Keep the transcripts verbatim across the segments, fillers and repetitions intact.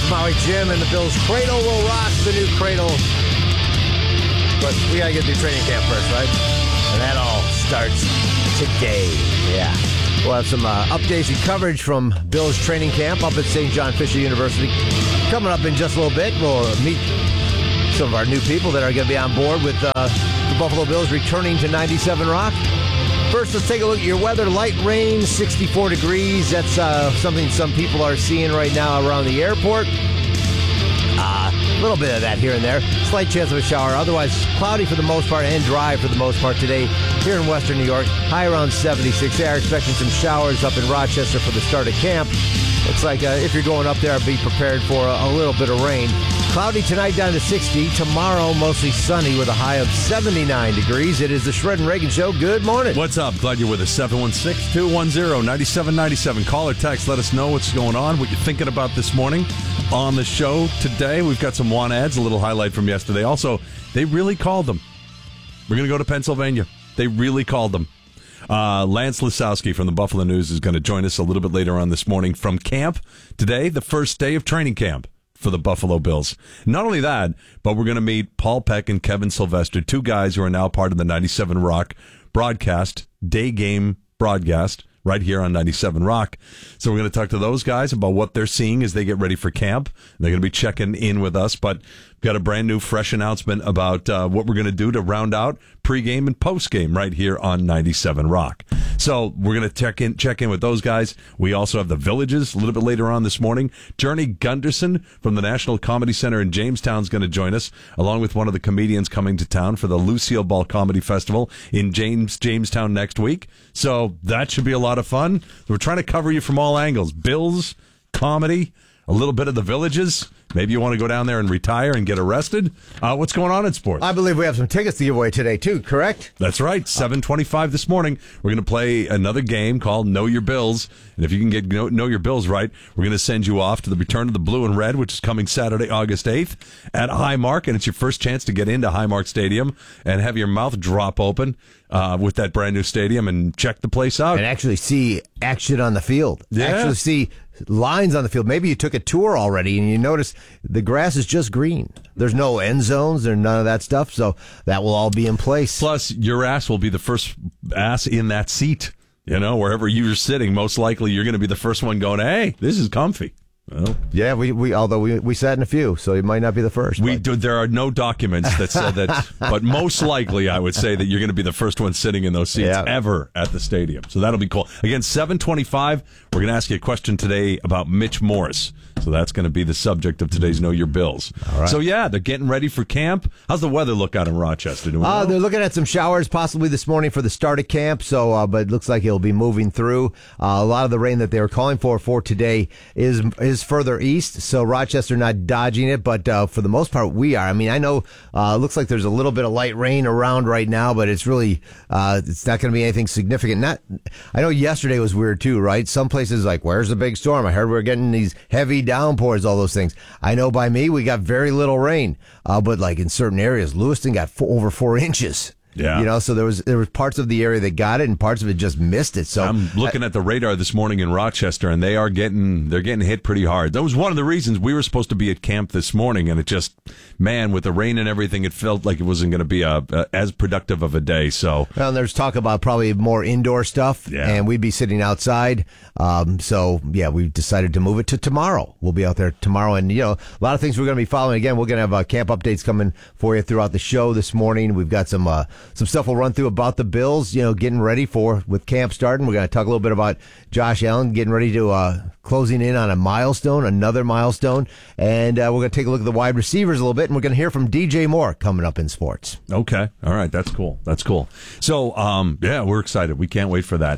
from Maui Jim, and the Bills' cradle will rock, the new cradle. But we got to get through training camp first, right? And that all starts today. Yeah. We'll have some uh, updates and coverage from Bills training camp up at Saint John Fisher University. Coming up in just a little bit, we'll meet some of our new people that are going to be on board with uh, the Buffalo Bills returning to ninety-seven Rock. First, let's take a look at your weather. Light rain, sixty-four degrees. That's uh, something some people are seeing right now around the airport. Uh, a little bit of that here and there. Slight chance of a shower. Otherwise, cloudy for the most part and dry for the most part today here in western New York. High around seventy-six. They are expecting some showers up in Rochester for the start of camp. Looks like uh, if you're going up there, be prepared for a, a little bit of rain. Cloudy tonight down to sixty. Tomorrow, mostly sunny with a high of seventy-nine degrees. It is the Shred and Reagan Show. Good morning. What's up? Glad you're with us. seven one six, two one zero, nine seven nine seven. Call or text. Let us know what's going on, what you're thinking about this morning on the show today. We've got some want ads, a little highlight from yesterday. Also, they really called them. We're going to go to Pennsylvania. They really called them. Uh, Lance Lasowski from the Buffalo News is going to join us a little bit later on this morning from camp. Today, the first day of training camp for the Buffalo Bills. Not only that, but we're going to meet Paul Peck and Kevin Sylvester, two guys who are now part of the ninety-seven Rock broadcast, day game broadcast, right here on ninety-seven Rock. So we're going to talk to those guys about what they're seeing as they get ready for camp. They're going to be checking in with us, but we've got a brand new, fresh announcement about uh, what we're going to do to round out pregame and postgame right here on ninety-seven Rock. So we're going to check in, check in with those guys. We also have the Villages a little bit later on this morning. Journey Gunderson from the National Comedy Center in Jamestown is going to join us, along with one of the comedians coming to town for the Lucille Ball Comedy Festival in James Jamestown next week. So that should be a lot of fun. We're trying to cover you from all angles. Bills, comedy, a little bit of the Villages. Maybe you want to go down there and retire and get arrested. Uh, what's going on in sports? I believe we have some tickets to give away today, too, correct? That's right. seven twenty-five this morning. We're going to play another game called Know Your Bills. And if you can get Know, know Your Bills right, we're going to send you off to the Return of the Blue and Red, which is coming Saturday, August eighth at Highmark. And it's your first chance to get into Highmark Stadium and have your mouth drop open uh, with that brand new stadium and check the place out. And actually see action on the field. Yeah. Actually see lines on the field. Maybe you took a tour already and you notice the grass is just green. There's no end zones. There's none of that stuff. So that will all be in place. Plus, your ass will be the first ass in that seat. You know, wherever you're sitting, most likely you're going to be the first one going, hey, this is comfy. Well, yeah, we, we although we we sat in a few, so it might not be the first. We but. do, there are no documents that said that, but most likely I would say that you're going to be the first one sitting in those seats yeah. ever at the stadium. So that'll be cool. Again, seven twenty-five, we're going to ask you a question today about Mitch Morse. So that's going to be the subject of today's Know Your Bills. All right. So yeah, they're getting ready for camp. How's the weather look out in Rochester? Do we Uh, know? they're looking at some showers possibly this morning for the start of camp. So, uh, but it looks like it'll be moving through. Uh, a lot of the rain that they were calling for for today is is further east. So Rochester not dodging it, but uh, for the most part we are. I mean, I know uh, it looks like there's a little bit of light rain around right now, but it's really uh, it's not going to be anything significant. Not. I know yesterday was weird too, right? Some places like, where's the big storm? I heard we're getting these heavy downpours, all those things. I know by me we got very little rain, uh, but like in certain areas, Lewiston got four, over four inches. Yeah. You know, so there was there was parts of the area that got it and parts of it just missed it. So I'm looking I, at the radar this morning in Rochester, and they are getting they're getting hit pretty hard. That was one of the reasons we were supposed to be at camp this morning, and it just, man, with the rain and everything, it felt like it wasn't going to be a, a as productive of a day. So well, and there's talk about probably more indoor stuff, yeah. and we'd be sitting outside. Um, so yeah, we decided to move it to tomorrow. We'll be out there tomorrow, and you know, a lot of things we're going to be following. Again, we're going to have uh, camp updates coming for you throughout the show this morning. We've got some uh, some stuff we'll run through about the Bills, you know, getting ready for with camp starting. We're going to talk a little bit about Josh Allen getting ready to uh, closing in on a milestone, another milestone, and uh, we're going to take a look at the wide receivers a little bit, and we're going to hear from D J Moore coming up in sports. Okay, all right, that's cool. That's cool. So, um, yeah, we're excited. We can't wait for that.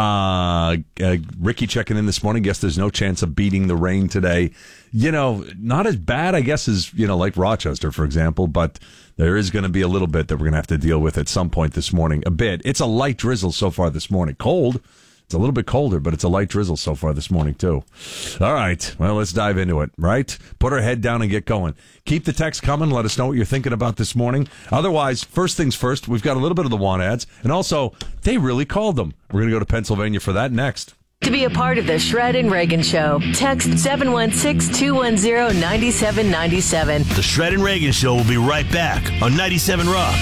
Uh, uh, Ricky checking in this morning. Guess there's no chance of beating the rain today. You know, not as bad, I guess, as, you know, like Rochester, for example, but there is going to be a little bit that we're going to have to deal with at some point this morning. A bit. It's a light drizzle so far this morning. Cold. It's a little bit colder, but it's a light drizzle so far this morning, too. All right. Well, let's dive into it, right? Put our head down and get going. Keep the text coming. Let us know what you're thinking about this morning. Otherwise, first things first, we've got a little bit of the want ads. And also, they really called them. We're going to go to Pennsylvania for that next. To be a part of the Shred and Reagan Show, text seven one six, two one zero, nine seven nine seven. The Shred and Reagan Show will be right back on ninety-seven Rock.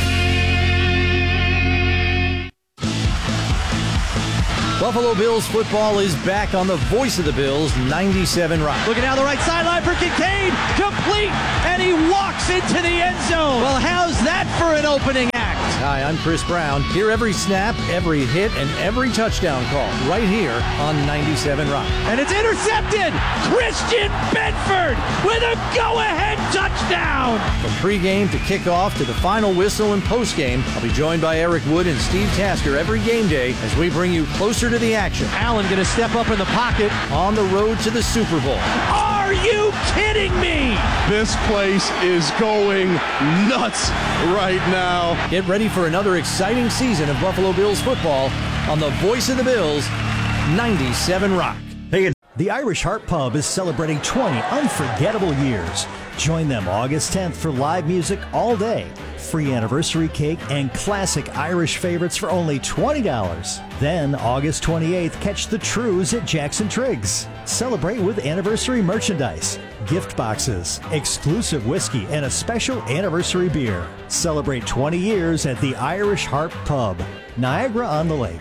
Buffalo Bills football is back on the voice of the Bills, ninety-seven Rock. Looking down the right sideline for Kincaid, complete, and he walks into the end zone. Well, how's that for an opening act? Hi, I'm Chris Brown. Hear every snap, every hit, and every touchdown call right here on ninety-seven Rock. And it's intercepted! Christian Bedford with a go-ahead touchdown! From pregame to kickoff to the final whistle and postgame, I'll be joined by Eric Wood and Steve Tasker every game day as we bring you closer to the action. Allen going to step up in the pocket. On the road to the Super Bowl. Are you kidding me? This place is going nuts right now. Get ready for another exciting season of Buffalo Bills football on the voice of the Bills, ninety-seven Rock. Hey, the Irish Heart Pub is celebrating twenty unforgettable years. Join them August tenth for live music all day, free anniversary cake, and classic Irish favorites for only twenty dollars. Then August twenty-eighth, catch the Trues at Jackson Triggs. Celebrate with anniversary merchandise, gift boxes, exclusive whiskey, and a special anniversary beer. Celebrate twenty years at the Irish Heart Pub, Niagara-on-the-Lake.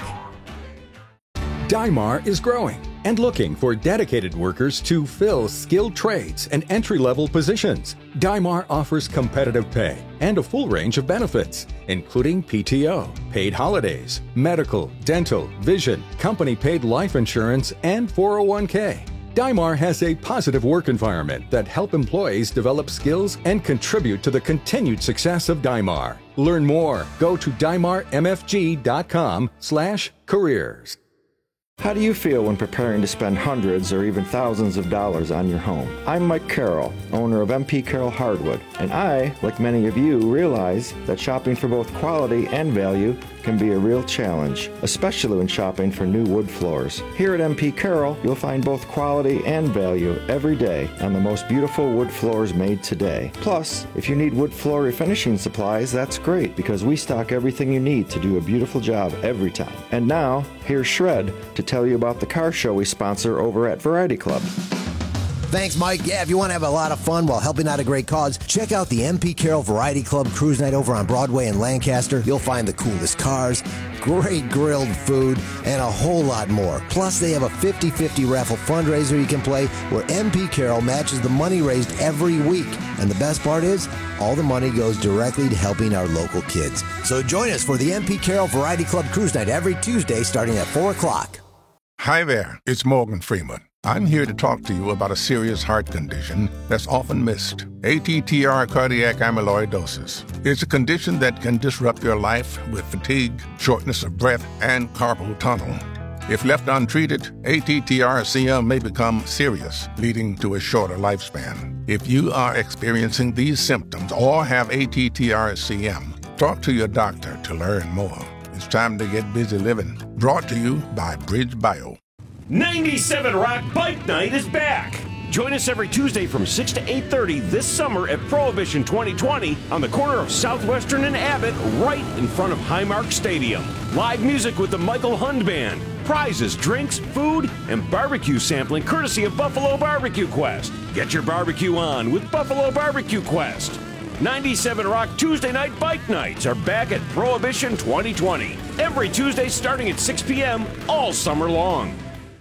Dymar is growing and looking for dedicated workers to fill skilled trades and entry-level positions. Dymar offers competitive pay and a full range of benefits, including P T O, paid holidays, medical, dental, vision, company-paid life insurance, and four oh one k. Dymar has a positive work environment that help employees develop skills and contribute to the continued success of Dymar. Learn more. Go to dymar m f g dot com slash careers. How do you feel when preparing to spend hundreds or even thousands of dollars on your home? I'm Mike Carroll, owner of M P Carroll Hardwood, and I, like many of you, realize that shopping for both quality and value can be a real challenge, especially when shopping for new wood floors. Here at M P Carroll, you'll find both quality and value every day on the most beautiful wood floors made today. Plus, if you need wood floor refinishing supplies, that's great because we stock everything you need to do a beautiful job every time. And now, here's Shred to tell you about the car show we sponsor over at Variety Club. Thanks, Mike. Yeah, if you want to have a lot of fun while helping out a great cause, check out the M P Carroll Variety Club Cruise Night over on Broadway in Lancaster. You'll find the coolest cars, great grilled food, and a whole lot more. Plus, they have a fifty fifty raffle fundraiser you can play where M P Carroll matches the money raised every week. And the best part is, all the money goes directly to helping our local kids. So join us for the M P Carroll Variety Club Cruise Night every Tuesday starting at four o'clock. Hi there, it's Morgan Freeman. I'm here to talk to you about a serious heart condition that's often missed, A T T R cardiac amyloidosis. It's a condition that can disrupt your life with fatigue, shortness of breath, and carpal tunnel. If left untreated, A T T R C M may become serious, leading to a shorter lifespan. If you are experiencing these symptoms or have A T T R C M, talk to your doctor to learn more. It's time to get busy living. Brought to you by Bridge Bio. ninety-seven Rock Bike Night is back. Join us every Tuesday from six to eight thirty this summer at Prohibition twenty twenty on the corner of Southwestern and Abbott, right in front of Highmark Stadium. Live music with the Michael Hund Band. Prizes, drinks, food, and barbecue sampling courtesy of Buffalo Barbecue Quest. Get your barbecue on with Buffalo Barbecue Quest. ninety-seven Rock Tuesday Night Bike Nights are back at Prohibition twenty twenty. Every Tuesday starting at six p.m. all summer long.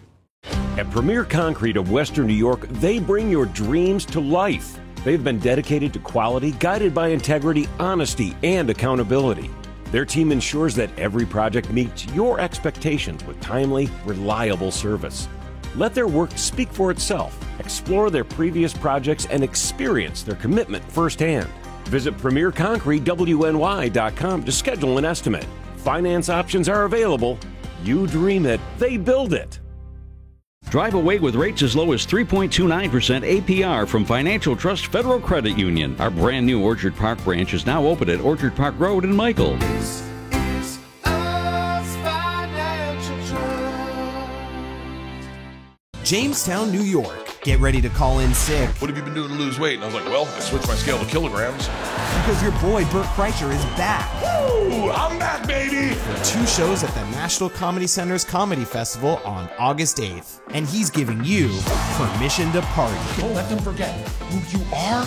At Premier Concrete of Western New York, they bring your dreams to life. They've been dedicated to quality, guided by integrity, honesty, and accountability. Their team ensures that every project meets your expectations with timely, reliable service. Let their work speak for itself. Explore their previous projects and experience their commitment firsthand. Visit premier concrete w n y dot com to schedule an estimate. Finance options are available. You dream it, they build it. Drive away with rates as low as three point two nine percent A P R from Financial Trust Federal Credit Union. Our brand new Orchard Park branch is now open at Orchard Park Road in Michael. This is us, Financial Trust. Jamestown, New York. get ready to call in sick. What have you been doing to lose weight? And I was like, well, I switched my scale to kilograms. Because your boy Bert Kreischer is back. Woo! I'm back, baby! For two shows at the National Comedy Center's Comedy Festival on August eighth. And he's giving you permission to party. Don't let them forget who you are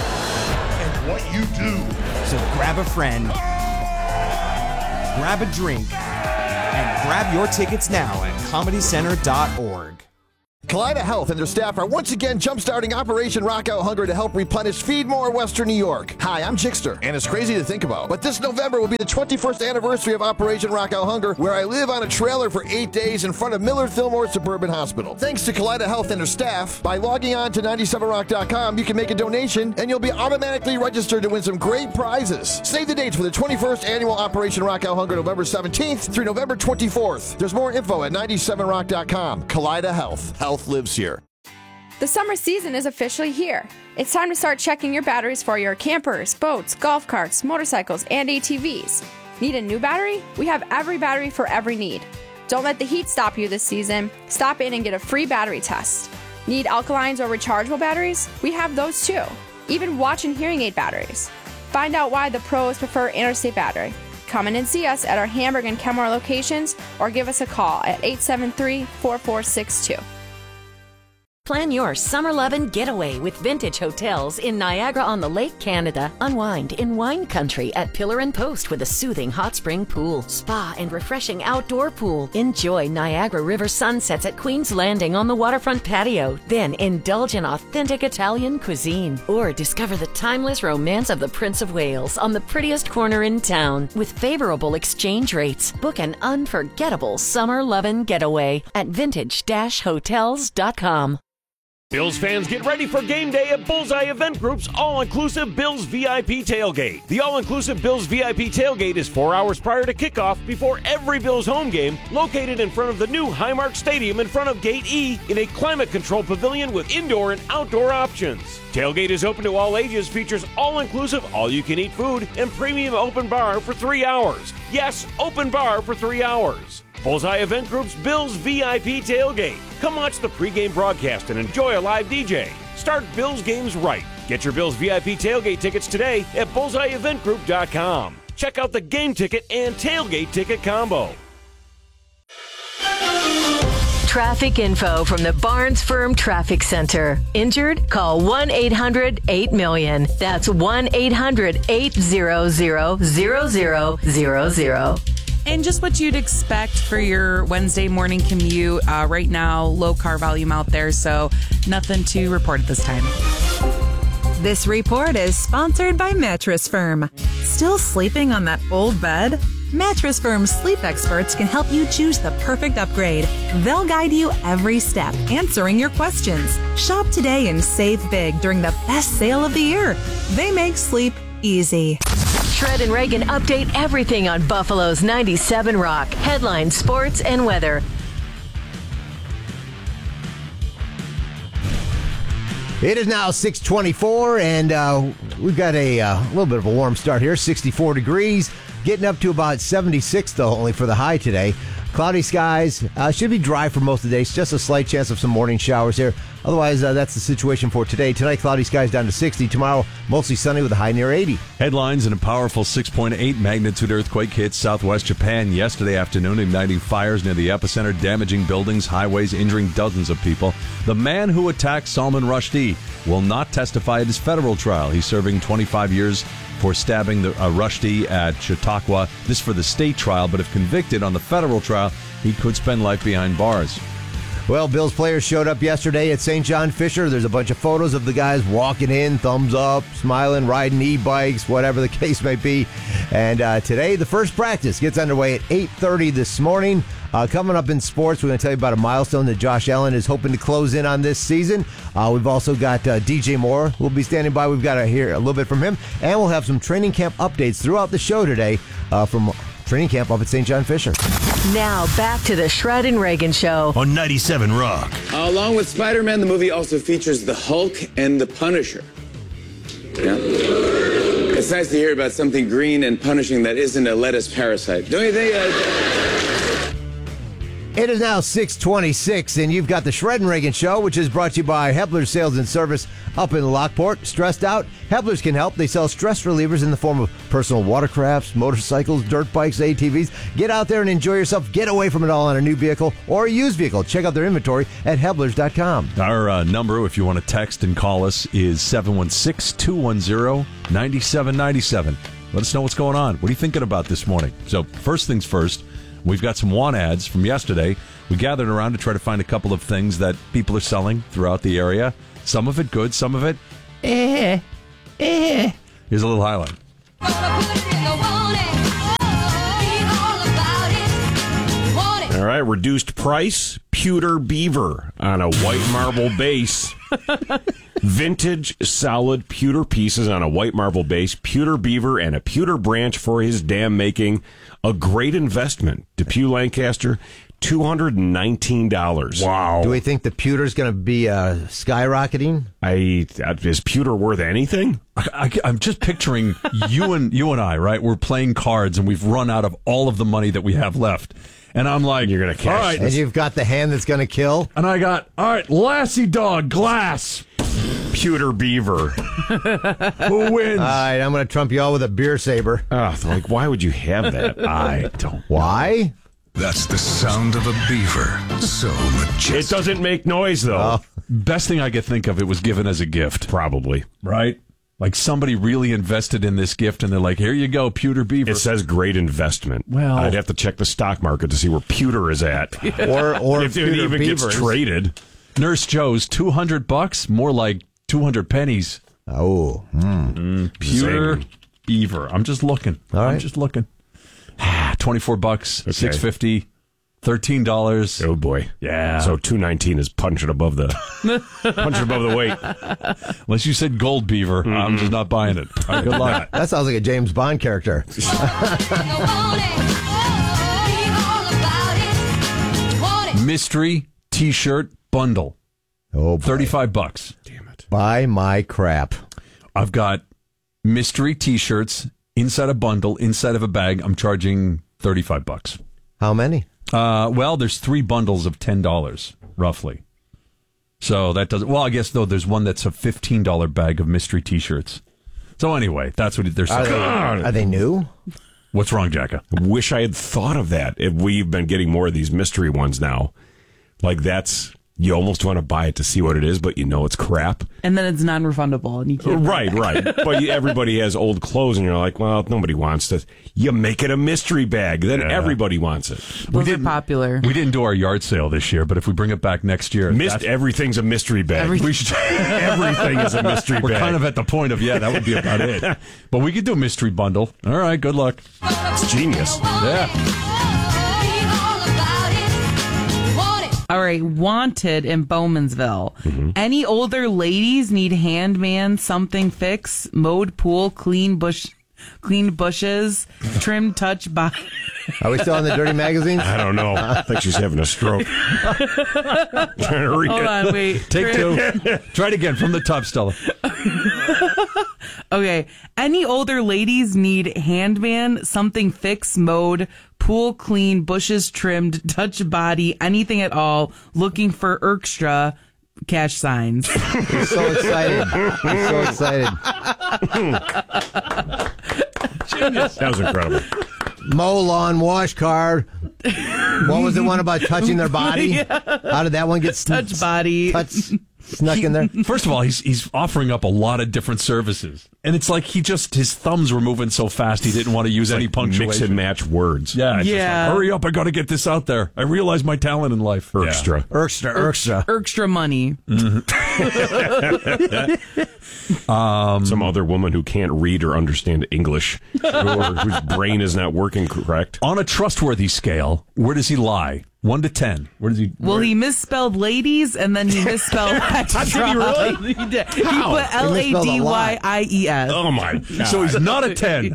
and what you do. So grab a friend, grab a drink, and grab your tickets now at comedy center dot org. Kaleida Health and their staff are once again jumpstarting Operation Rock Out Hunger to help replenish Feed More Western New York. Hi, I'm Jixter, and it's crazy to think about, but this November will be the twenty-first anniversary of Operation Rock Out Hunger, where I live on a trailer for eight days in front of Millard Fillmore Suburban Hospital. Thanks to Kaleida Health and their staff, by logging on to ninety-seven rock dot com, you can make a donation, and you'll be automatically registered to win some great prizes. Save the dates for the twenty-first annual Operation Rock Out Hunger, November seventeenth through November twenty-fourth. There's more info at ninety-seven rock dot com. Kaleida Health. Health lives here. The summer season is officially here. It's time to start checking your batteries for your campers, boats, golf carts, motorcycles, and A T Vs. Need a new battery? We have every battery for every need. Don't let the heat stop you this season. Stop in and get a free battery test. Need alkalines or rechargeable batteries? We have those too. Even watch and hearing aid batteries. Find out why the pros prefer Interstate Battery. Come in and see us at our Hamburg and Kenmore locations or give us a call at eight seven three, four four six two. Plan your summer lovin' getaway with Vintage Hotels in Niagara-on-the-Lake, Canada. Unwind in wine country at Pillar and Post with a soothing hot spring pool, spa and refreshing outdoor pool. Enjoy Niagara River sunsets at Queen's Landing on the waterfront patio. Then indulge in authentic Italian cuisine. Or discover the timeless romance of the Prince of Wales on the prettiest corner in town. With favorable exchange rates, book an unforgettable summer lovin' getaway at vintage dash hotels dot com. Bills fans, get ready for game day at Bullseye Event Group's all-inclusive Bills V I P Tailgate. The all-inclusive Bills V I P Tailgate is four hours prior to kickoff before every Bills home game, located in front of the new Highmark Stadium in front of Gate E in a climate-controlled pavilion with indoor and outdoor options. Tailgate is open to all ages, features all-inclusive, all-you-can-eat food, and premium open bar for three hours. Yes, open bar for three hours. Bullseye Event Group's Bills V I P Tailgate. Come watch the pregame broadcast and enjoy a live D J. Start Bills games right. Get your Bills V I P Tailgate tickets today at bullseye event group dot com. Check out the game ticket and tailgate ticket combo. Traffic info from the Barnes Firm Traffic Center. Injured? Call one eight hundred eight million. That's one eight hundred eight hundred zero zero zero zero zero. And just what you'd expect for your Wednesday morning commute. Uh, right now, low car volume out there, so nothing to report at this time. This report is sponsored by Mattress Firm. Still sleeping on that old bed? Mattress Firm's sleep experts can help you choose the perfect upgrade. They'll guide you every step, answering your questions. Shop today and save big during the best sale of the year. They make sleep easy. Shred and Reagan update everything on Buffalo's ninety-seven Rock. Headlines, sports, and weather. It is now six twenty-four, and uh, we've got a uh, little bit of a warm start here, sixty-four degrees, getting up to about seventy-six, though, only for the high today. Cloudy skies, uh, should be dry for most of the day. It's just a slight chance of some morning showers here. Otherwise, uh, that's the situation for today. Tonight, cloudy skies down to sixty. Tomorrow, mostly sunny with a high near eighty. Headlines: in a powerful six point eight magnitude earthquake hit southwest Japan yesterday afternoon, igniting fires near the epicenter, damaging buildings, highways, injuring dozens of people. The man who attacked Salman Rushdie will not testify at his federal trial. He's serving twenty-five years for stabbing the, uh, Rushdie at Chautauqua. This for the state trial, but if convicted on the federal trial, he could spend life behind bars. Well, Bills players showed up yesterday at Saint John Fisher. There's a bunch of photos of the guys walking in, thumbs up, smiling, riding e-bikes, whatever the case may be. And uh, today, the first practice gets underway at eight thirty this morning. Uh, coming up in sports, we're going to tell you about a milestone that Josh Allen is hoping to close in on this season. Uh, we've also got uh, D J Moore who will be standing by. We've got to hear a little bit from him. And we'll have some training camp updates throughout the show today uh, from training camp up at Saint John Fisher. Now back to the Shred and Reagan Show on ninety-seven Rock. Uh, along with Spider-Man, the movie also features the Hulk and the Punisher. Yeah. It's nice to hear about something green and punishing that isn't a lettuce parasite. Don't you think? Uh... It is now six twenty-six, and you've got the Shred and Reagan Show, which is brought to you by Hepler's Sales and Service up in Lockport. Stressed out? Hepler's can help. They sell stress relievers in the form of personal watercrafts, motorcycles, dirt bikes, A T Vs. Get out there and enjoy yourself. Get away from it all on a new vehicle or a used vehicle. Check out their inventory at Heblers dot com. Our uh, number, if you want to text and call us, is seven one six, two one zero, nine seven nine seven. Let us know what's going on. What are you thinking about this morning? So, first things first. We've got some want ads from yesterday. We gathered around to try to find a couple of things that people are selling throughout the area. Some of it good, some of it eh, eh. Here's a little highlight. All right, reduced price, pewter beaver on a white marble base. Vintage solid pewter pieces on a white marble base, pewter beaver, and a pewter branch for his dam making. A great investment. Depew Lancaster, two hundred nineteen dollars. Wow. Do we think the pewter's going to be uh, skyrocketing? I Is pewter worth anything? I, I, I'm just picturing you and you and I, right? We're playing cards, and we've run out of all of the money that we have left. And I'm like, you're going to cash. All right. And you've got the hand that's going to kill? And I got, all right, Lassie Dog, glass. Pewter beaver. Who wins? All right, I'm going to trump you all with a beer saber. Oh, like, why would you have that? I don't. Why? That's the sound of a beaver. So majestic. It doesn't make noise, though. Oh. Best thing I could think of, it was given as a gift. Probably. Right? Like somebody really invested in this gift, and they're like, here you go, pewter beaver. It says great investment. Well, I'd have to check the stock market to see where pewter is at. or or if it even beavers. gets traded. Nurse Joe's, two hundred bucks, more like two hundred pennies. Oh. Mm. Mm, pewter Zing. beaver. I'm just looking. All right. I'm just looking. twenty-four bucks, Okay. six fifty, thirteen dollars. Oh, boy. Yeah. So two nineteen is punching above the punching above the weight. Unless you said gold beaver, mm-hmm. I'm just not buying it. All right, good luck. That sounds like a James Bond character. Mystery T-shirt bundle. Oh, boy. thirty-five bucks. Damn it. Buy my crap. I've got mystery T-shirts inside a bundle, inside of a bag. I'm charging thirty-five bucks. How many? Uh, well, there's three bundles of ten dollars, roughly. So that doesn't... Well, I guess, though, there's one that's a fifteen dollars bag of mystery T-shirts. So anyway, that's what they're Are selling. they, are they new? What's wrong, Jacka? Wish I had thought of that. If we've been getting more of these mystery ones now. Like, that's... You almost want to buy it to see what it is, but you know it's crap. And then it's non-refundable, and you can't. Right, right. But you, everybody has old clothes, and you're like, well, nobody wants this. You make it a mystery bag, then Yeah. everybody wants it. Those are popular. We didn't do our yard sale this year, but if we bring it back next year... Mist, everything's a mystery bag. Everything. We should, Everything is a mystery We're bag. kind of at the point of, yeah, that would be about it. But we could do a mystery bundle. All right, good luck. It's genius. Yeah. All right, wanted in Bowmansville. Mm-hmm. Any older ladies need handyman something fix, mowed pool, clean bush, clean bushes, trim touch by. Are we still on the dirty magazines? I don't know. I think she's having a stroke. Trying to read Hold it. on, wait. Take Trim- two. Try it again from the top, Stella. Okay. Any older ladies need handman, something fixed, mowed, pool clean, bushes trimmed, touch body, anything at all, looking for Erkstra cash signs. He's so excited. He's so excited. Genius. That was incredible. Mow lawn, wash car. What was the one about touching their body? Yeah. How did that one get Touch sn- body. touch, snuck in there? First of all, he's he's offering up a lot of different services. And it's like he just, his thumbs were moving so fast he didn't want to use It's any like punctuation. mix and match words. Yeah. It's Yeah. Just like, hurry up, I got to get this out there. I realize my talent in life. Erkstra. Erkstra, Erkstra. Erkstra money. Um, Some other woman who can't read or understand English, or whose brain is not working correct. on a trustworthy scale, where does he lie? One to ten. Where does he? Well, he misspelled ladies and then he misspelled extra. Did he really? He did. He How? put L A D Y I E S. Oh my God. So he's not a ten.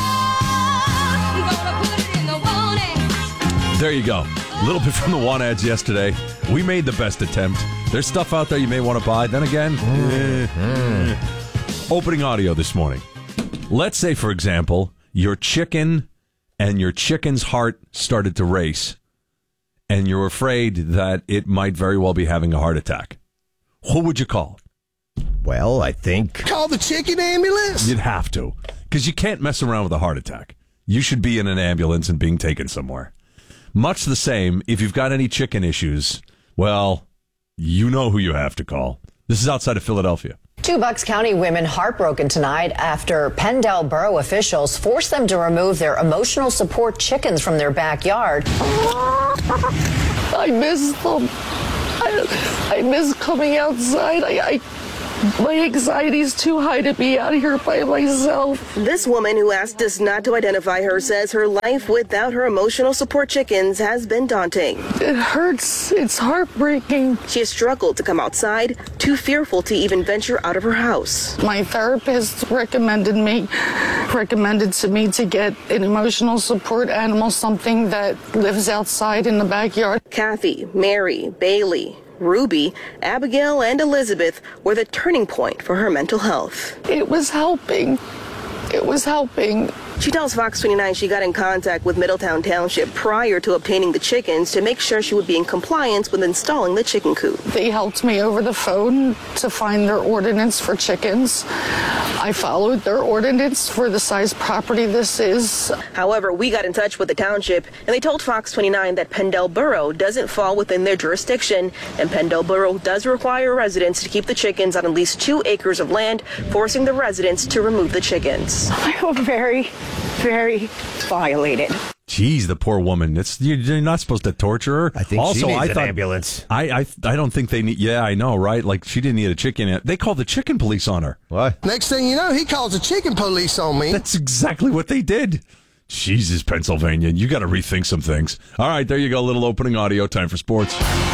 There you go. A little bit from the want ads yesterday. We made the best attempt. There's stuff out there you may want to buy. Then again, eh, eh. Opening audio this morning. Let's say, for example, your chicken and your chicken's heart started to race. and you're afraid that it might very well be having a heart attack, who would you call? Well, I think... Call the chicken ambulance? You'd have to, because you can't mess around with a heart attack. You should be in an ambulance and being taken somewhere. Much the same, if you've got any chicken issues, well, you know who you have to call. This is outside of Philadelphia. Two Bucks County women heartbroken tonight after Pendle Borough officials forced them to remove their emotional support chickens from their backyard. I miss them. I, I miss coming outside. I, I My anxiety's too high to be out here by myself. This woman who asked us not to identify her says her life without her emotional support chickens has been daunting. It hurts. It's heartbreaking. She has struggled to come outside, too fearful to even venture out of her house. My therapist recommended me, recommended to me to get an emotional support animal, something that lives outside in the backyard. Kathy, Mary, Bailey, Ruby, Abigail, and Elizabeth were the turning point for her mental health. It was helping. It was helping. She tells Fox twenty-nine she got in contact with Middletown Township prior to obtaining the chickens to make sure she would be in compliance with installing the chicken coop. They helped me over the phone to find their ordinance for chickens. I followed their ordinance for the size property this is. However, we got in touch with the township and they told Fox twenty-nine that Pendle Borough doesn't fall within their jurisdiction, and Pendle Borough does require residents to keep the chickens on at least two acres of land, forcing the residents to remove the chickens. I feel very, very violated. Jeez, the poor woman. It's you're not supposed to torture her. I think also, she needs I an thought, ambulance. I, I I don't think they need. Yeah, I know, right? Like she didn't need a chicken. They called the chicken police on her. What? Next thing you know, he calls the chicken police on me. That's exactly what they did. Jesus, Pennsylvania, you got to rethink some things. All right, there you go. A little opening audio. Time for sports.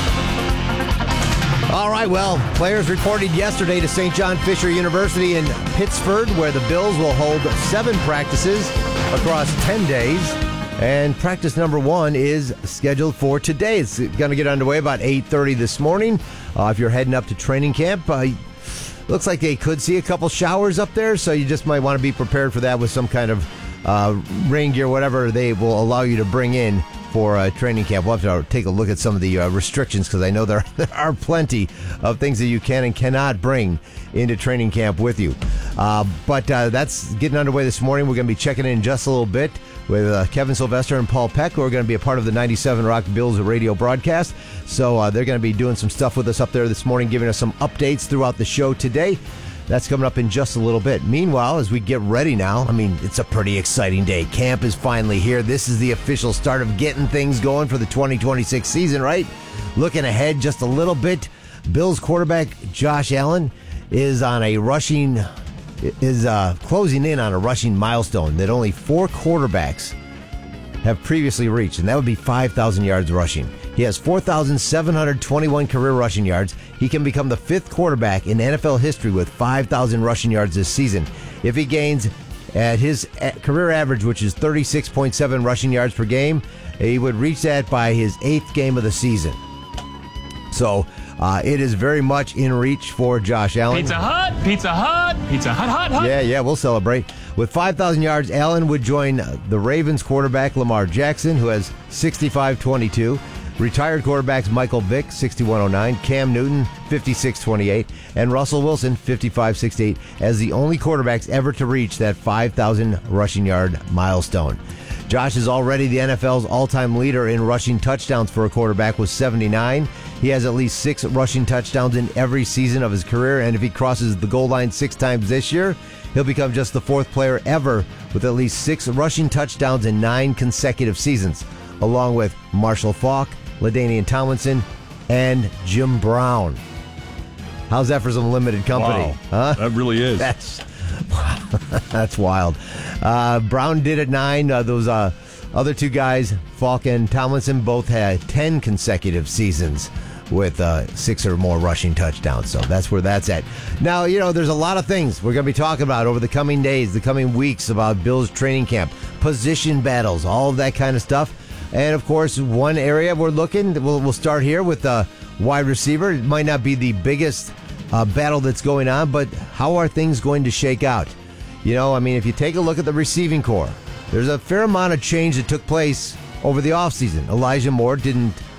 All right, well, players reported yesterday to Saint John Fisher University in Pittsford, where the Bills will hold seven practices across ten days. And practice number one is scheduled for today. It's going to get underway about eight thirty this morning. Uh, if you're heading up to training camp, uh, looks like they could see a couple showers up there, so you just might want to be prepared for that with some kind of uh, rain gear, whatever they will allow you to bring in for uh, training camp. We'll have to take a look at some of the uh, restrictions, because I know there, there are plenty of things that you can and cannot bring into training camp with you. Uh, but uh, that's getting underway this morning. We're going to be checking in just a little bit with uh, Kevin Sylvester and Paul Peck, who are going to be a part of the ninety-seven Rock Bills radio broadcast. So uh, they're going to be doing some stuff with us up there this morning, giving us some updates throughout the show today. That's coming up in just a little bit. Meanwhile, as we get ready now, I mean, it's a pretty exciting day. Camp is finally here. This is the official start of getting things going for the twenty twenty-six season, right? Looking ahead just a little bit, Bills quarterback Josh Allen is on a rushing, is uh, closing in on a rushing milestone that only four quarterbacks have previously reached, and that would be five thousand yards rushing. He has four thousand seven hundred twenty-one career rushing yards. He can become the fifth quarterback in N F L history with five thousand rushing yards this season. If he gains at his career average, which is thirty-six point seven rushing yards per game, he would reach that by his eighth game of the season. So uh, it is very much in reach for Josh Allen. Pizza Hut, Pizza Hut, Pizza Hut, Hut, Hut. Yeah, yeah, we'll celebrate. With five thousand yards, Allen would join the Ravens quarterback Lamar Jackson, who has sixty-five twenty-two. Retired quarterbacks Michael Vick, sixty-one oh nine, Cam Newton, fifty-six twenty-eight, and Russell Wilson, fifty-five sixty-eight, as the only quarterbacks ever to reach that five thousand rushing yard milestone. Josh is already the N F L's all-time leader in rushing touchdowns for a quarterback with seventy-nine. He has at least six rushing touchdowns in every season of his career, and if he crosses the goal line six times this year, he'll become just the fourth player ever with at least six rushing touchdowns in nine consecutive seasons, along with Marshall Faulk, LaDainian Tomlinson, and Jim Brown. How's that for some limited company? Wow, huh? That really is. That's that's wild. Uh, Brown did it nine. Uh, those uh, other two guys, Faulk and Tomlinson, both had ten consecutive seasons with uh, six or more rushing touchdowns. So that's where that's at. Now, you know, there's a lot of things we're going to be talking about over the coming days, the coming weeks, about Bills training camp, position battles, all of that kind of stuff. And, of course, one area we're looking, we'll, we'll start here with the wide receiver. It might not be the biggest uh, battle that's going on, but how are things going to shake out? You know, I mean, if you take a look at the receiving core, there's a fair amount of change that took place over the offseason. Elijah Moore didn't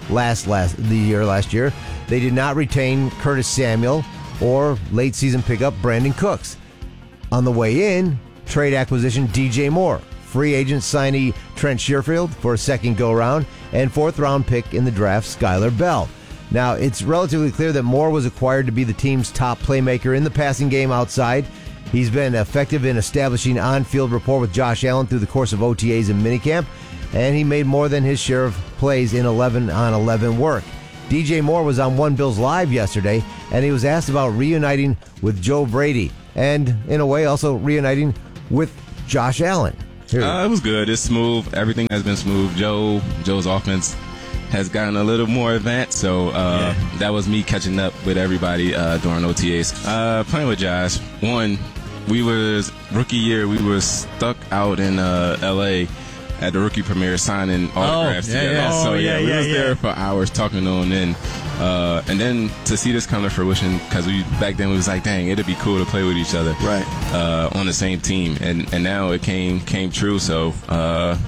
last last the year last year. They did not retain Curtis Samuel or late season pickup Brandon Cooks. On the way in, trade acquisition D J Moore, free agent signee Trent Sherfield for a second go-round, and fourth round pick in the draft Skylar Bell. Now, it's relatively clear that Moore was acquired to be the team's top playmaker in the passing game outside. He's been effective in establishing on-field rapport with Josh Allen through the course of O T As and minicamp, and he made more than his share of plays in eleven on eleven work. D J Moore was on One Bills Live yesterday, and he was asked about reuniting with Joe Brady, and in a way also reuniting with Josh Allen. Uh, it was good. It's smooth. Everything has been smooth. Joe, Joe's offense has gotten a little more advanced, so uh, yeah. that was me catching up with everybody uh, during O T As. Uh, playing with Josh, one, we was rookie year, we were stuck out in uh, L A at the rookie premiere signing autographs oh, yeah, together. yeah. So oh, yeah, yeah, we yeah, was yeah. there for hours talking to him. Then, uh, and then to see this come to fruition, because we back then we was like, dang, it'd be cool to play with each other, right, uh, on the same team. And and now it came came true. So uh,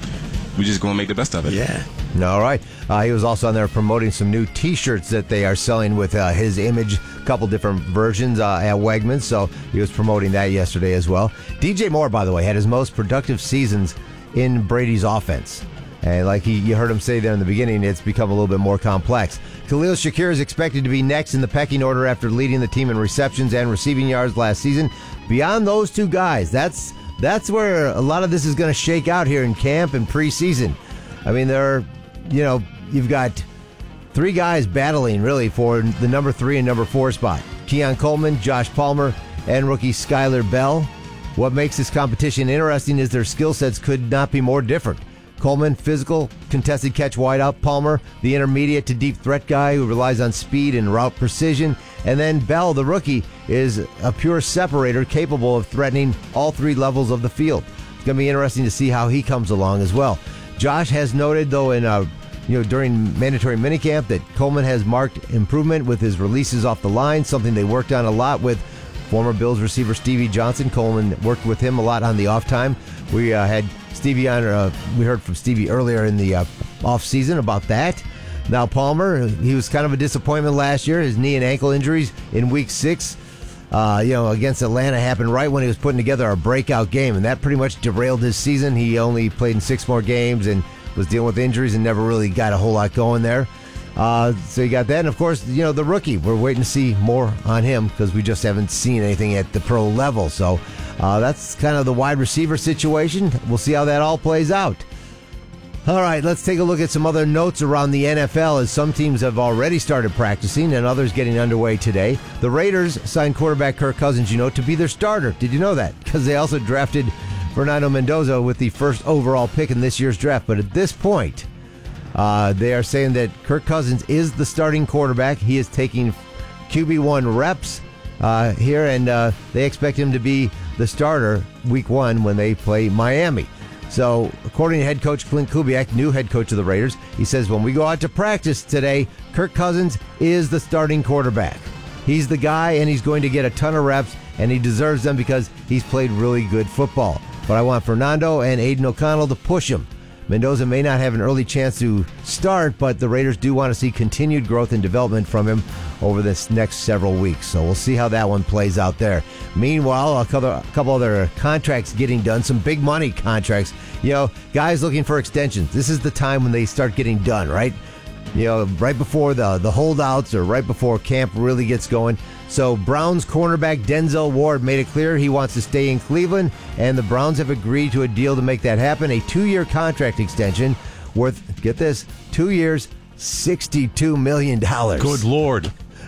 we just gonna make the best of it. Yeah. All right. Uh, he was also on there promoting some new T-shirts that they are selling with uh, his image, a couple different versions uh, at Wegmans. So he was promoting that yesterday as well. D J Moore, by the way, had his most productive seasons in Brady's offense. And like he, you heard him say there in the beginning, it's become a little bit more complex. Khalil Shakir is expected to be next in the pecking order after leading the team in receptions and receiving yards last season. Beyond those two guys, that's that's where a lot of this is going to shake out here in camp and preseason. I mean, there are, you know, you've got three guys battling really for the number three and number four spot. Keon Coleman, Josh Palmer, and rookie Skylar Bell. What makes this competition interesting is their skill sets could not be more different. Coleman, physical, contested catch wideout. Palmer, the intermediate to deep threat guy who relies on speed and route precision. And then Bell, the rookie, is a pure separator capable of threatening all three levels of the field. It's going to be interesting to see how he comes along as well. Josh has noted, though, in uh, you know during mandatory minicamp that Coleman has marked improvement with his releases off the line, something they worked on a lot with former Bills receiver Stevie Johnson. Coleman worked with him a lot on the off time. We uh, had Stevie on. Uh, we heard from Stevie earlier in the uh, off season about that. Now Palmer, he was kind of a disappointment last year. His knee and ankle injuries in Week Six, uh, you know, against Atlanta happened right when he was putting together a breakout game, and that pretty much derailed his season. He only played in six more games and was dealing with injuries and never really got a whole lot going there. Uh, so you got that, and of course, you know, the rookie. We're waiting to see more on him because we just haven't seen anything at the pro level. So uh, that's kind of the wide receiver situation. We'll see how that all plays out. All right, let's take a look at some other notes around the N F L as some teams have already started practicing and others getting underway today. The Raiders signed quarterback Kirk Cousins, you know, to be their starter. Did you know that? Because they also drafted Fernando Mendoza with the first overall pick in this year's draft. But at this point, uh, they are saying that Kirk Cousins is the starting quarterback. He is taking Q B one reps uh, here, and uh, they expect him to be the starter week one when they play Miami. So, according to head coach Clint Kubiak, new head coach of the Raiders, he says, when we go out to practice today, Kirk Cousins is the starting quarterback. He's the guy, and he's going to get a ton of reps, and he deserves them because he's played really good football. But I want Fernando and Aiden O'Connell to push him. Mendoza may not have an early chance to start, but the Raiders do want to see continued growth and development from him over this next several weeks. So we'll see how that one plays out there. Meanwhile, a couple, a couple other contracts getting done, some big money contracts. You know, guys looking for extensions. This is the time when they start getting done, right? You know, right before the, the holdouts or right before camp really gets going. So Browns cornerback Denzel Ward made it clear he wants to stay in Cleveland, and the Browns have agreed to a deal to make that happen. A two-year contract extension worth, get this, two years, sixty-two million dollars. Good Lord.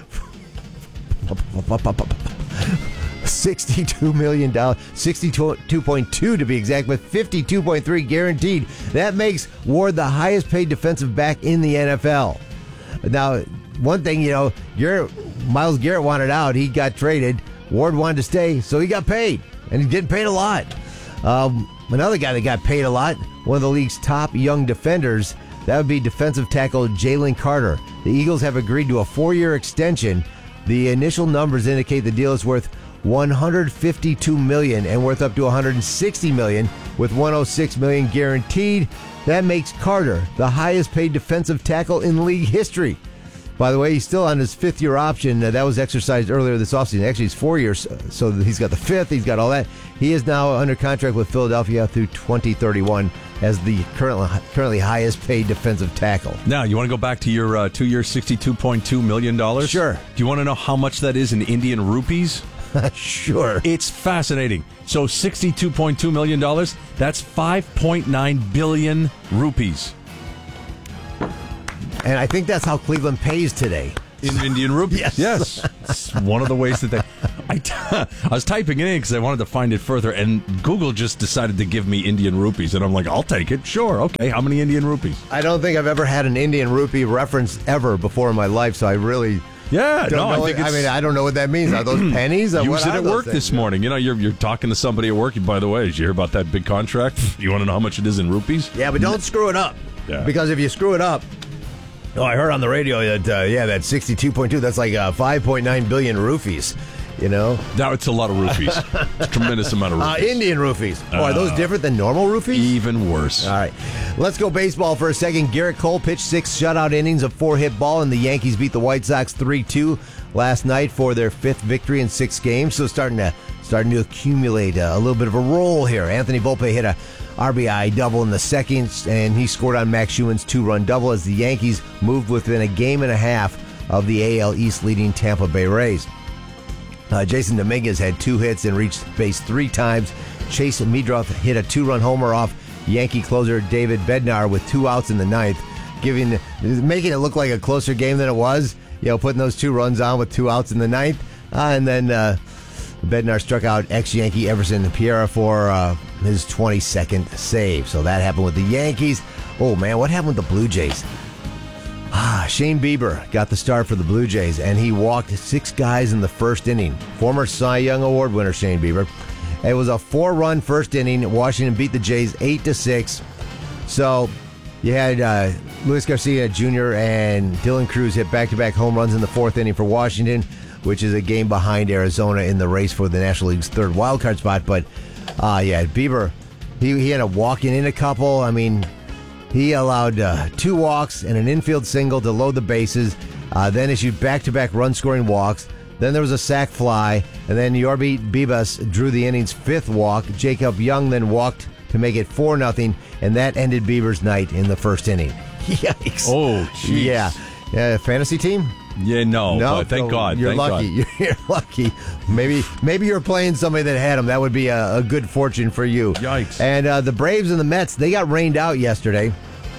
sixty-two million dollars, sixty-two point two to be exact, but fifty-two point three guaranteed. That makes Ward the highest paid defensive back in the N F L. Now, one thing, you know, Garrett, Myles Garrett wanted out. He got traded. Ward wanted to stay, so he got paid, and he getting paid a lot. Um, another guy that got paid a lot, one of the league's top young defenders, that would be defensive tackle Jalen Carter. The Eagles have agreed to a four-year extension. The initial numbers indicate the deal is worth one hundred fifty-two million dollars and worth up to one hundred sixty million dollars with one hundred six million dollars guaranteed. That makes Carter the highest paid defensive tackle in league history. By the way, he's still on his fifth-year option. Uh, that was exercised earlier this offseason. Actually, it's four years, so he's got the fifth. He's got all that. He is now under contract with Philadelphia through twenty thirty-one as the currently currently highest-paid defensive tackle. Now, you want to go back to your uh, two-year, sixty-two point two million dollars? Sure. Do you want to know how much that is in Indian rupees? Sure. It's fascinating. So sixty-two point two million dollars, that's five point nine billion rupees. And I think that's how Cleveland pays today. In Indian rupees. Yes. Yes. It's one of the ways that they... I, t- I was typing it in because I wanted to find it further, and Google just decided to give me Indian rupees, and I'm like, I'll take it. Sure. Okay. How many Indian rupees? I don't think I've ever had an Indian rupee reference ever before in my life, so I really... Yeah, don't no, I know think what, it's, I mean, I don't know what that means. Are those pennies? Or Use what it are at those work things? this morning. You know, you're you're talking to somebody at work. By the way, did you hear about that big contract? You want to know how much it is in rupees? Yeah, but don't screw it up. Yeah. Because if you screw it up, oh, I heard on the radio that uh, yeah, that sixty-two point two. That's like uh, five point nine billion rupees. You know, now it's a lot of rupees. It's a tremendous amount of rupees. Uh, Indian rupees. Oh, are those Uh, different than normal rupees? Even worse. All right, let's go baseball for a second. Garrett Cole pitched six shutout innings of four-hit ball, and the Yankees beat the White Sox three two last night for their fifth victory in six games. So starting to starting to accumulate a, a little bit of a roll here. Anthony Volpe hit a R B I double in the second, and he scored on Max Schumann's two-run double as the Yankees moved within a game and a half of the A L East leading Tampa Bay Rays. Uh, Jason Dominguez had two hits and reached base three times. Chase Meadroth hit a two-run homer off Yankee closer David Bednar with two outs in the ninth, giving making it look like a closer game than it was. You know, putting those two runs on with two outs in the ninth, uh, and then uh, Bednar struck out ex-Yankee Everson Piera for uh, his twenty-second save. So that happened with the Yankees. Oh man, what happened with the Blue Jays? Ah, Shane Bieber got the start for the Blue Jays, and he walked six guys in the first inning. Former Cy Young Award winner Shane Bieber. It was a four-run first inning. Washington beat the Jays eight to six. So you had uh, Luis Garcia Junior and Dylan Cruz hit back-to-back home runs in the fourth inning for Washington, which is a game behind Arizona in the race for the National League's third wildcard spot. But uh, yeah, Bieber, he, he ended up walking in a couple. I mean, he allowed uh, two walks and an infield single to load the bases, uh, then issued back-to-back run-scoring walks. Then there was a sac fly, and then Yorby Bibas drew the inning's fifth walk. Jacob Young then walked to make it four nothing, and that ended Bieber's night in the first inning. Yikes. Oh, jeez. Yeah. Yeah, fantasy team? Yeah, no, No, but thank so God. You're thank lucky. God. You're lucky. Maybe maybe you're playing somebody that had him. That would be a, a good fortune for you. Yikes. And uh, the Braves and the Mets, they got rained out yesterday.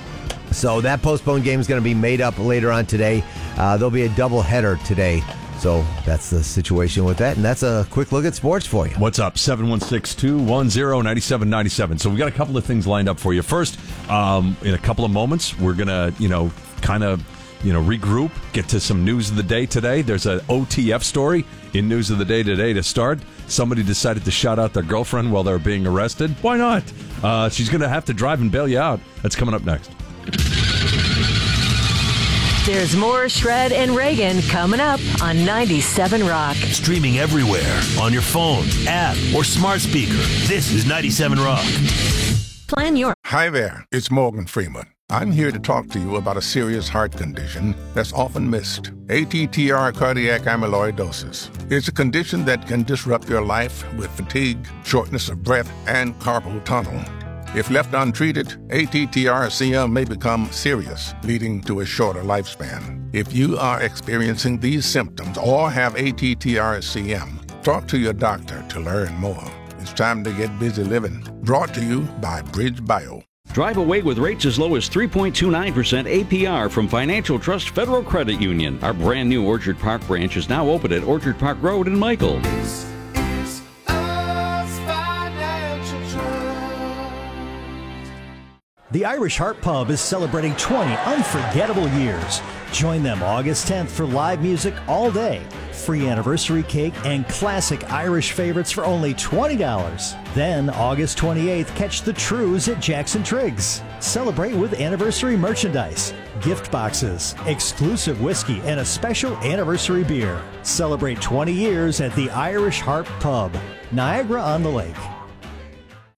So that postponed game is going to be made up later on today. Uh, there'll be a doubleheader today. So that's the situation with that. And that's a quick look at sports for you. What's up? seven one six, two one zero, nine seven nine seven. So we got a couple of things lined up for you. First, um, in a couple of moments, we're going to, you know, kind of, you know, regroup, get to some news of the day today. There's an O T F story in news of the day today to start. Somebody decided to shout out their girlfriend while they were being arrested. Why not? Uh, she's going to have to drive and bail you out. That's coming up next. There's more Shred and Reagan coming up on ninety-seven Rock. Streaming everywhere on your phone, app, or smart speaker. This is ninety-seven Rock. Plan your... Hi there, it's Morgan Freeman. I'm here to talk to you about a serious heart condition that's often missed. A T T R cardiac amyloidosis. It's a condition that can disrupt your life with fatigue, shortness of breath, and carpal tunnel. If left untreated, A T T R C M may become serious, leading to a shorter lifespan. If you are experiencing these symptoms or have A T T R C M, talk to your doctor to learn more. It's time to get busy living. Brought to you by Bridge Bio. Drive away with rates as low as three point two nine percent A P R from Financial Trust Federal Credit Union. Our brand new Orchard Park branch is now open at Orchard Park Road in Michael. The Irish Heart Pub is celebrating twenty unforgettable years. Join them August tenth for live music all day, free anniversary cake, and classic Irish favorites for only twenty dollars. Then August twenty-eighth, catch the Trues at Jackson Triggs. Celebrate with anniversary merchandise, gift boxes, exclusive whiskey, and a special anniversary beer. Celebrate twenty years at the Irish Heart Pub, Niagara on the Lake.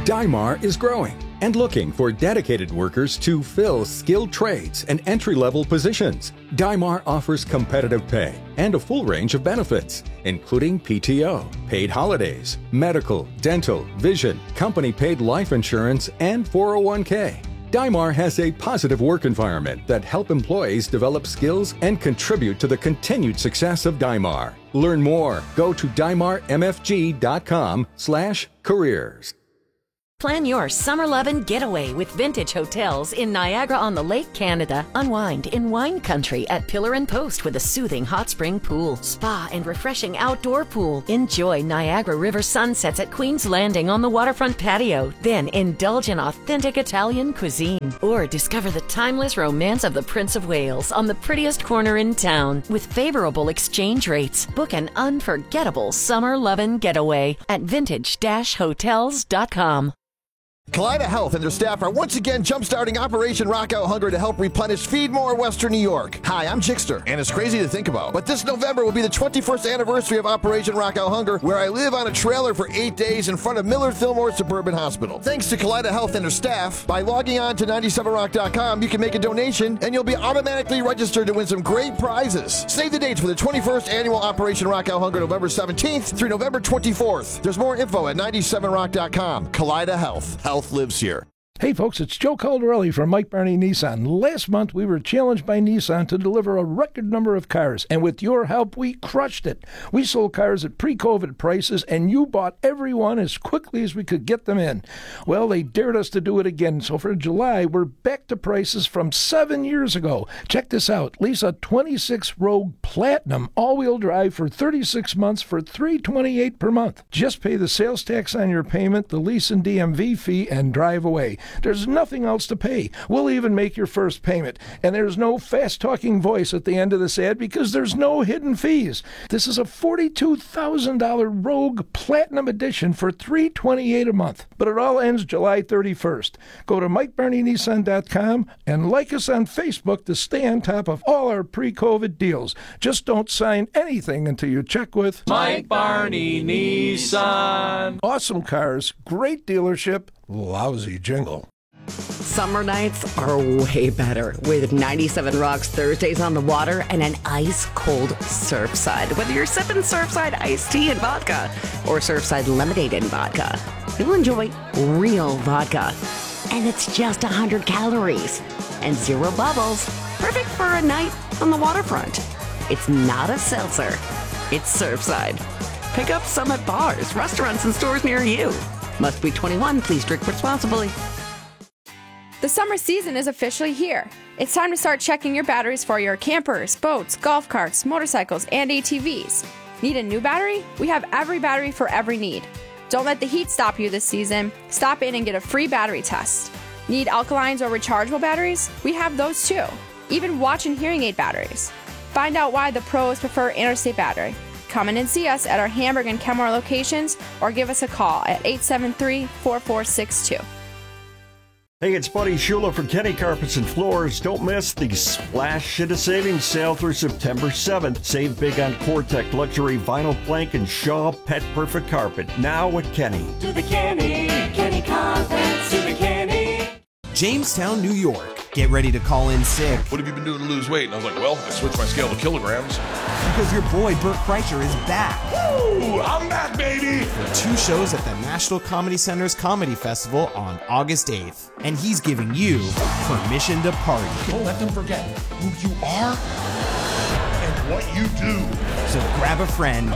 Dymar is growing and looking for dedicated workers to fill skilled trades and entry-level positions. Dymar offers competitive pay and a full range of benefits, including P T O, paid holidays, medical, dental, vision, company-paid life insurance, and four oh one k. Dymar has a positive work environment that help employees develop skills and contribute to the continued success of Dymar. Learn more. Go to dymar m f g dot com slash careers. Plan your summer lovin' getaway with Vintage Hotels in Niagara-on-the-Lake, Canada. Unwind in wine country at Pillar and Post with a soothing hot spring pool, spa, and refreshing outdoor pool. Enjoy Niagara River sunsets at Queen's Landing on the waterfront patio. Then indulge in authentic Italian cuisine. Or discover the timeless romance of the Prince of Wales on the prettiest corner in town. With favorable exchange rates, book an unforgettable summer lovin' getaway at vintage dash hotels dot com. Kaleida Health and their staff are once again jumpstarting Operation Rock Out Hunger to help replenish Feed More Western New York. Hi, I'm Jixter, and it's crazy to think about, but this November will be the twenty-first anniversary of Operation Rock Out Hunger, where I live on a trailer for eight days in front of Millard Fillmore Suburban Hospital. Thanks to Kaleida Health and their staff, by logging on to ninety-seven rock dot com, you can make a donation, and you'll be automatically registered to win some great prizes. Save the dates for the twenty-first annual Operation Rock Out Hunger, November seventeenth through November twenty-fourth. There's more info at ninety-seven rock dot com. Kaleida Health. Health lives here. Hey folks, it's Joe Caldarelli from Mike Barney Nissan. Last month we were challenged by Nissan to deliver a record number of cars, and with your help we crushed it. We sold cars at pre-COVID prices, and you bought every one as quickly as we could get them in. Well, they dared us to do it again, so for July we're back to prices from seven years ago. Check this out. Lease a twenty-six Rogue Platinum all-wheel drive for thirty-six months for three hundred twenty-eight dollars per month. Just pay the sales tax on your payment, the lease and D M V fee, and drive away. There's nothing else to pay. We'll even make your first payment. And there's no fast-talking voice at the end of this ad because there's no hidden fees. This is a forty-two thousand dollars Rogue Platinum Edition for three hundred twenty-eight dollars a month. But it all ends July thirty-first. Go to mike barney nissan dot com and like us on Facebook to stay on top of all our pre-COVID deals. Just don't sign anything until you check with Mike Barney Nissan. Awesome cars, great dealership, lousy jingle. Summer nights are way better with ninety-seven Rock's Thursdays on the Water and an ice-cold Surfside. Whether you're sipping Surfside iced tea and vodka or Surfside lemonade and vodka, you'll enjoy real vodka. And it's just one hundred calories and zero bubbles. Perfect for a night on the waterfront. It's not a seltzer. It's Surfside. Pick up some at bars, restaurants, and stores near you. Must be twenty-one. Please drink responsibly. The summer season is officially here. It's time to start checking your batteries for your campers, boats, golf carts, motorcycles, and A T Vs. Need a new battery? We have every battery for every need. Don't let the heat stop you this season. Stop in and get a free battery test. Need alkalines or rechargeable batteries? We have those too. Even watch and hearing aid batteries. Find out why the pros prefer Interstate Battery. Come in and see us at our Hamburg and Kenmore locations or give us a call at eight seven three, four four six two. Hey, it's Buddy Shula from Kenny Carpets and Floors. Don't miss the Splash Shit of Savings sale through September seventh. Save big on Cortec Luxury Vinyl Plank and Shaw Pet Perfect Carpet. Now at Kenny. To the Kenny, Kenny Carpets, to the Kenny. Jamestown, New York. Get ready to call in sick. What have you been doing to lose weight? And I was like, well, I switched my scale to kilograms. Because your boy Bert Kreischer is back. Woo! I'm back, baby! For two shows at the National Comedy Center's Comedy Festival on August eighth. And he's giving you permission to party. Don't let them forget who you are and what you do. So grab a friend,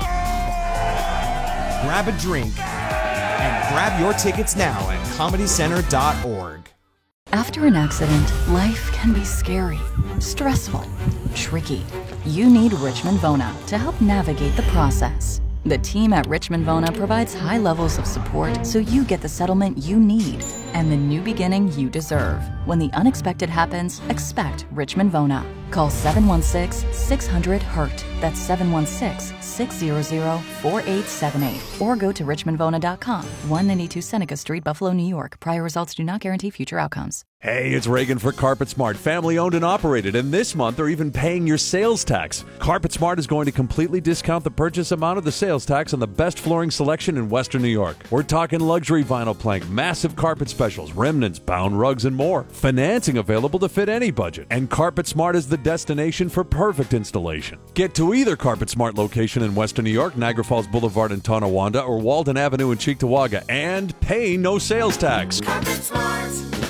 grab a drink, and grab your tickets now at comedy center dot org. After an accident, life can be scary, stressful, tricky. You need Richmond Vona to help navigate the process. The team at Richmond Vona provides high levels of support so you get the settlement you need and the new beginning you deserve. When the unexpected happens, expect Richmond Vona. Call seven one six, six hundred, HURT. That's seven one six, six hundred, four eight seven eight. Or go to richmond vona dot com. one ninety-two Seneca Street, Buffalo, New York. Prior results do not guarantee future outcomes. Hey, it's Reagan for Carpet Smart, family owned and operated, and this month they're even paying your sales tax. Carpet Smart is going to completely discount the purchase amount of the sales tax on the best flooring selection in Western New York. We're talking luxury vinyl plank, massive carpet specials, remnants, bound rugs, and more. Financing available to fit any budget, and Carpet Smart is the destination for perfect installation. Get to either Carpet Smart location in Western New York, Niagara Falls Boulevard in Tonawanda, or Walden Avenue in Cheektowaga, and pay no sales tax. Carpet Smart.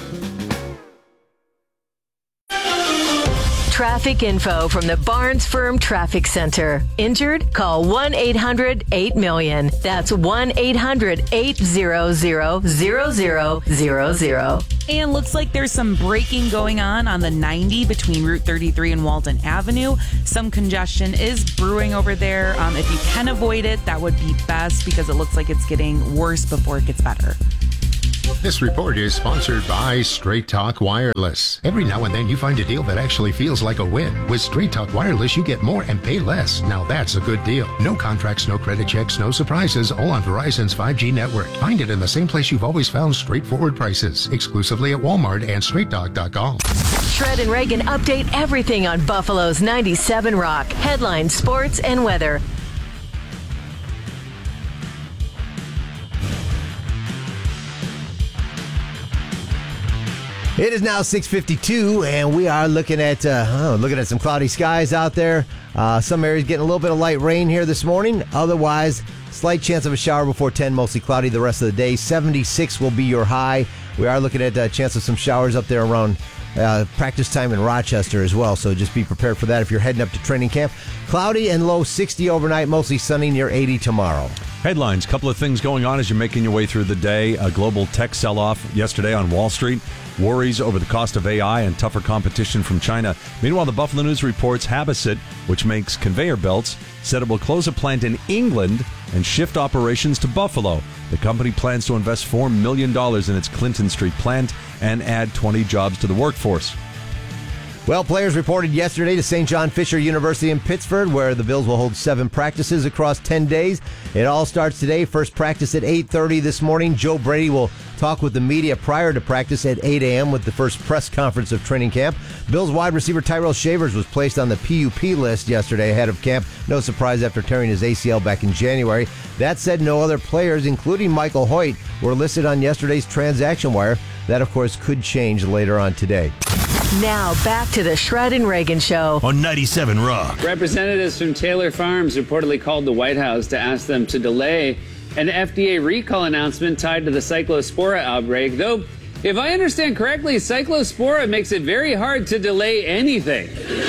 Traffic info from the Barnes Firm Traffic Center. Injured? Call one eight hundred eight million. That's one eight hundred eight hundred zero zero zero zero. And looks like there's some braking going on on the ninety between Route thirty-three and Walden Avenue. Some congestion is brewing over there. Um, if you can avoid it, that would be best because it looks like it's getting worse before it gets better. This report is sponsored by Straight Talk Wireless. Every now and then you find a deal that actually feels like a win. With Straight Talk Wireless, you get more and pay less. Now that's a good deal. No contracts, no credit checks, no surprises, all on Verizon's five G network. Find it in the same place you've always found straightforward prices. Exclusively at Walmart and straight talk dot com. Shred and Reagan update everything on Buffalo's ninety-seven Rock. Headlines, sports, and weather. It is now six fifty-two, and we are looking at uh, oh, looking at some cloudy skies out there. Uh, some areas getting a little bit of light rain here this morning. Otherwise, slight chance of a shower before ten, mostly cloudy the rest of the day. seventy-six will be your high. We are looking at a chance of some showers up there around uh, practice time in Rochester as well, so just be prepared for that if you're heading up to training camp. Cloudy and low sixty overnight, mostly sunny, near eighty tomorrow. Headlines, couple of things going on as you're making your way through the day. A global tech sell-off yesterday on Wall Street. Worries over the cost of A I and tougher competition from China. Meanwhile, the Buffalo News reports Habessit, which makes conveyor belts, said it will close a plant in England and shift operations to Buffalo. The company plans to invest four million dollars in its Clinton Street plant and add twenty jobs to the workforce. Well, players reported yesterday to Saint John Fisher University in Pittsburgh, where the Bills will hold seven practices across ten days. It all starts today. First practice at eight thirty this morning. Joe Brady will talk with the media prior to practice at eight a.m. with the first press conference of training camp. Bills wide receiver Tyrell Shavers was placed on the P U P list yesterday ahead of camp. No surprise after tearing his A C L back in January. That said, no other players, including Michael Hoyt, were listed on yesterday's transaction wire. That, of course, could change later on today. Now, back to the Shred and Reagan Show on ninety-seven Rock. Representatives from Taylor Farms reportedly called the White House to ask them to delay an F D A recall announcement tied to the Cyclospora outbreak. Though, if I understand correctly, Cyclospora makes it very hard to delay anything.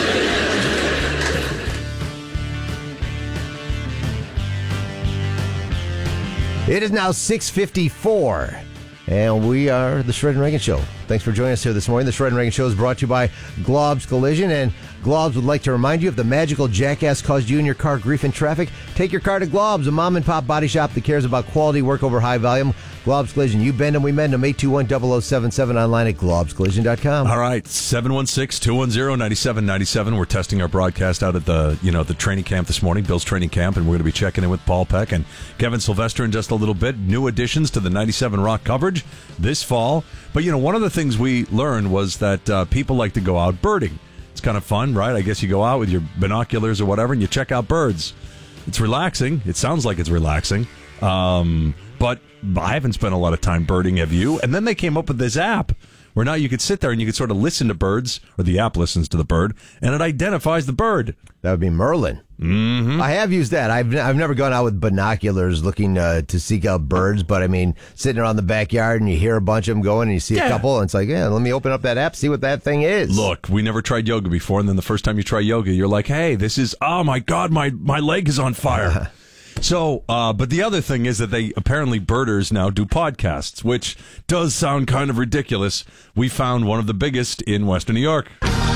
It is now six fifty-four. And we are the Shred and Reagan Show. Thanks for joining us here this morning. The Shred and Reagan Show is brought to you by Globs Collision. And Globs would like to remind you, if the magical jackass caused you and your car grief in traffic, take your car to Globs, a mom-and-pop body shop that cares about quality work over high volume. Globs Collision. You bend them, we mend them. eight two one, zero zero seven seven, online at globs collision dot com. All right, seven one six, two one zero, nine seven nine seven. We're testing our broadcast out at the, you know, the training camp this morning, Bill's training camp, and we're going to be checking in with Paul Peck and Kevin Sylvester in just a little bit. New additions to the ninety-seven Rock coverage this fall. But, you know, one of the things we learned was that uh, people like to go out birding. It's kind of fun, right? I guess you go out with your binoculars or whatever and you check out birds. It's relaxing. It sounds like it's relaxing. Um, but I haven't spent a lot of time birding, have you? And then they came up with this app where now you could sit there and you could sort of listen to birds, or the app listens to the bird, and it identifies the bird. That would be Merlin. Mm-hmm. I have used that. I've I've never gone out with binoculars looking uh, to seek out birds, but I mean, sitting around the backyard and you hear a bunch of them going and you see Yeah. a couple, and it's like, yeah, let me open up that app, see what that thing is. Look, we never tried yoga before, and then the first time you try yoga, you're like, hey, this is, oh my God, my, my leg is on fire. So, uh, but the other thing is that they, apparently birders now do podcasts, which does sound kind of ridiculous. We found one of the biggest in Western New York.